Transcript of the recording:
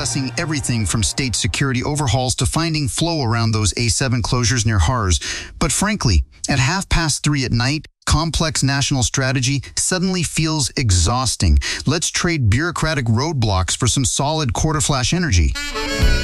discussing everything from state security overhauls to finding flow around those A7 closures near HARS. But frankly, at 3:30 at night, complex national strategy suddenly feels exhausting. Let's trade bureaucratic roadblocks for some solid quarter-flash energy.